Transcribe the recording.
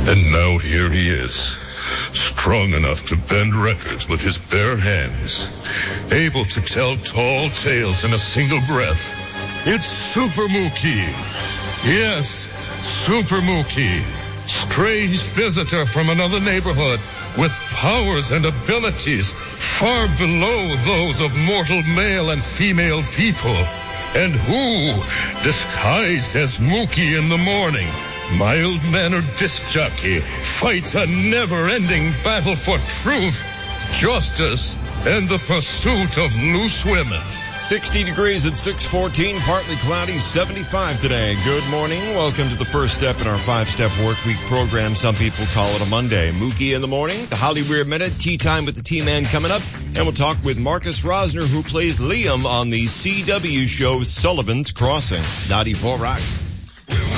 And now here he is, strong enough to bend records with his bare hands, able to tell tall tales in a single breath. It's Super Mookie. Yes, Super Mookie. Strange visitor from another neighborhood with powers and abilities far below those of mortal male and female people. And who, disguised as Mookie in the morning, mild-mannered disc jockey, fights a never-ending battle for truth, justice, and the pursuit of loose women. 60 degrees at 614, partly cloudy, 75 today. Good morning. Welcome to the first step in our 5-step work week program. Some people call it a Monday. Mookie in the morning, the Holly Weird Minute, tea time with the T-Man coming up. And we'll talk with Marcus Rosner, who plays Liam on the CW show Sullivan's Crossing. 94 Rock.